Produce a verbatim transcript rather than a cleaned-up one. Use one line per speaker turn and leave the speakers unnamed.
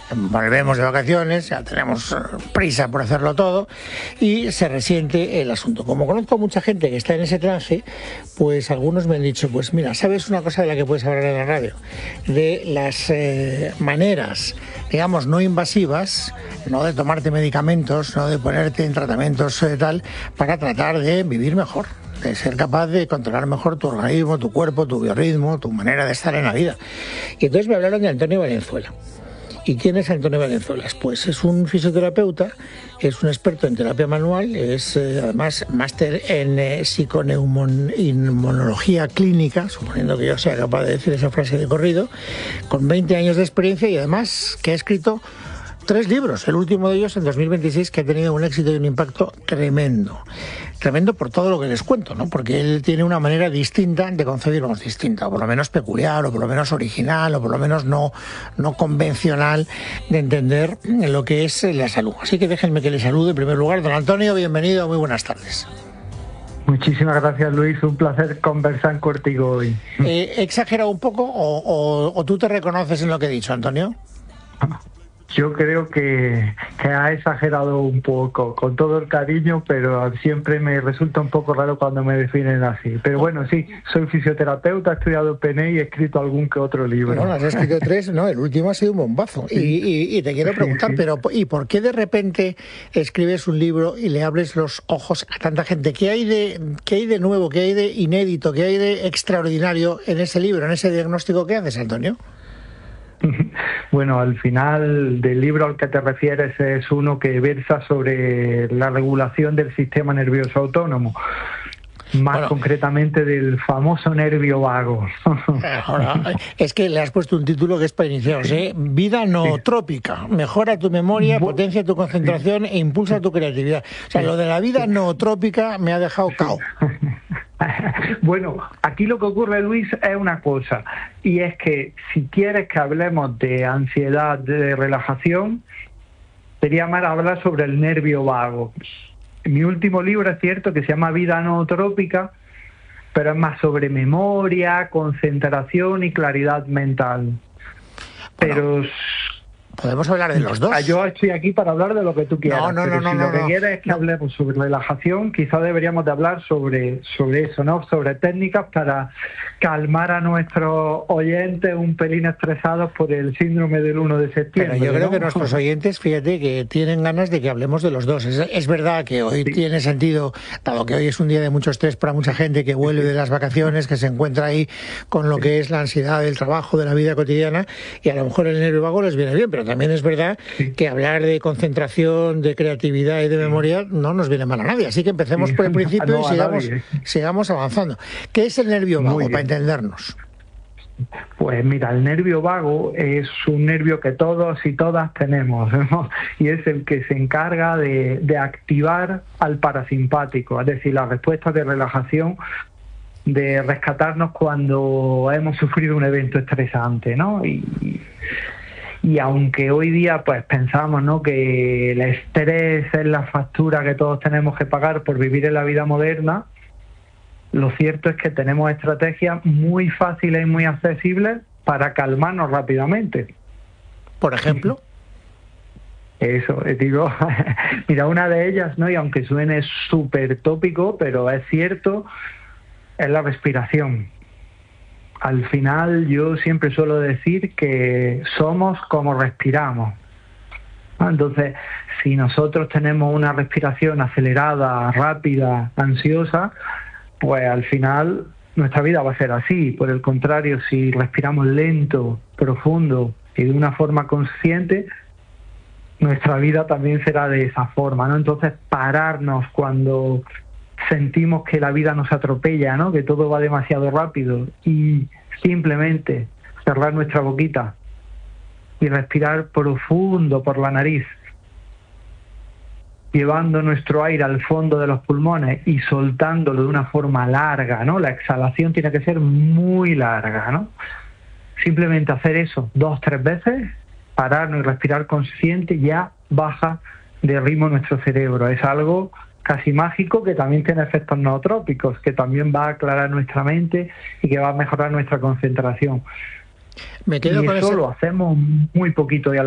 volvemos de vacaciones, ya tenemos prisa por hacerlo todo y se resiente el asunto. Como conozco a mucha gente que está en ese trance, pues algunos me han dicho, pues mira, ¿sabes una cosa de la que puedes hablar en la radio? De las eh, maneras, digamos, no invasivas, no de tomarte medicamentos, no de ponerte en tratamientos eh, tal, para tratar de vivir mejor, de ser capaz de controlar mejor tu organismo, tu cuerpo, tu biorritmo, tu manera de estar en la vida. Y entonces me hablaron de Antonio Valenzuela. ¿Y quién es Antonio Valenzuela? Pues es un fisioterapeuta, es un experto en terapia manual, es eh, además máster en eh, psiconeumonología clínica, suponiendo que yo sea capaz de decir esa frase de corrido, con veinte años de experiencia y además que ha escrito tres libros, el último de ellos en dos mil veintiséis, que ha tenido un éxito y un impacto tremendo. Tremendo por todo lo que les cuento, ¿no? Porque él tiene una manera distinta de concebirnos, distinta, o por lo menos peculiar, o por lo menos original, o por lo menos no, no convencional de entender lo que es la salud. Así que déjenme que le salude en primer lugar. Don Antonio, bienvenido, muy buenas tardes.
Muchísimas gracias, Luis. Un placer conversar contigo hoy.
Eh, ¿He exagerado un poco o, o, o tú te reconoces en lo que he dicho, Antonio?
Yo creo que, que ha exagerado un poco, con todo el cariño, pero siempre me resulta un poco raro cuando me definen así. Pero bueno, sí, soy fisioterapeuta, he estudiado P N I y he escrito algún que otro libro.
No, has escrito tres, no, el último ha sido un bombazo. Sí. Y, y, y te quiero preguntar, sí, sí. pero ¿y por qué de repente escribes un libro y le abres los ojos a tanta gente? ¿Qué hay de, qué hay de nuevo, qué hay de inédito, qué hay de extraordinario en ese libro, en ese diagnóstico que haces, Antonio?
Bueno, al final del libro al que te refieres es uno que versa sobre la regulación del sistema nervioso autónomo, más bueno, concretamente del famoso nervio vago.
Ahora, es que le has puesto un título que es para iniciados, ¿eh? Vida nootrópica, mejora tu memoria, potencia tu concentración e impulsa tu creatividad. O sea, lo de la vida nootrópica me ha dejado cao.
Bueno, aquí lo que ocurre, Luis, es una cosa, y es que si quieres que hablemos de ansiedad, de relajación, sería más hablar sobre el nervio vago. Mi último libro es cierto que se llama Vida nootrópica, pero es más sobre memoria, concentración y claridad mental. Pero... Bueno.
Podemos hablar de los dos.
Yo estoy aquí para hablar de lo que tú quieras.
No, no,
pero
no,
si
no,
lo que
no,
quieres es que
no.
hablemos sobre relajación, quizás deberíamos de hablar sobre, sobre eso, ¿no? Sobre técnicas para calmar a nuestros oyentes un pelín estresados por el síndrome del uno de septiembre.
Pero yo creo
¿no?
que nuestros oyentes, fíjate, que tienen ganas de que hablemos de los dos. Es, es verdad que hoy sí. tiene sentido, dado que hoy es un día de mucho estrés para mucha gente que vuelve de las vacaciones, que se encuentra ahí con lo que es la ansiedad del trabajo, de la vida cotidiana, y a lo mejor el nervio vago les viene bien, pero también es verdad sí. que hablar de concentración, de creatividad y de memoria no nos viene mal a nadie. Así que empecemos sí. por el principio no, y sigamos, sigamos avanzando. ¿Qué es el nervio vago, para entendernos?
Pues mira, el nervio vago es un nervio que todos y todas tenemos, ¿no? Y es el que se encarga de, de activar al parasimpático, es decir, la respuesta de relajación, de rescatarnos cuando hemos sufrido un evento estresante, ¿no? Y, y aunque hoy día pues pensamos, ¿no?, que el estrés es la factura que todos tenemos que pagar por vivir en la vida moderna, lo cierto es que tenemos estrategias muy fáciles y muy accesibles para calmarnos rápidamente.
¿Por ejemplo?
Eso, digo, mira, una de ellas, ¿no?, y aunque suene súper tópico, pero es cierto, es la respiración. Al final yo siempre suelo decir que somos como respiramos. Entonces, si nosotros tenemos una respiración acelerada, rápida, ansiosa, pues al final nuestra vida va a ser así. Por el contrario, si respiramos lento, profundo y de una forma consciente, nuestra vida también será de esa forma, ¿no? Entonces, pararnos cuando sentimos que la vida nos atropella, ¿no?, que todo va demasiado rápido, y simplemente cerrar nuestra boquita y respirar profundo por la nariz, llevando nuestro aire al fondo de los pulmones y soltándolo de una forma larga, ¿no? La exhalación tiene que ser muy larga, ¿no? Simplemente hacer eso dos, tres veces, pararnos y respirar consciente, ya baja de ritmo nuestro cerebro. Es algo casi mágico que también tiene efectos nootrópicos, que también va a aclarar nuestra mente y que va a mejorar nuestra concentración.
Me quedo
y
con
eso
ese...
lo hacemos muy poquito. Y